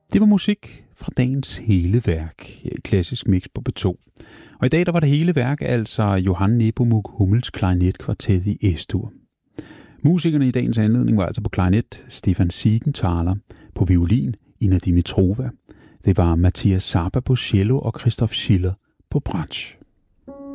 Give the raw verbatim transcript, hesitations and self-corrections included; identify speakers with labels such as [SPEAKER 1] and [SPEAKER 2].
[SPEAKER 1] Det var musik fra dagens hele værk her i Klassisk Mix på B to. Og i dag der var det hele værk altså Johann Nepomuk Hummels klarinetkvartet i Es-dur. Musikerne i dagens anledning var altså på klarinet Stefan Siegenthaler, på violin Ina Dimitrova. Det var Matthias Saba på cello og Christoph Schiller på bratsch.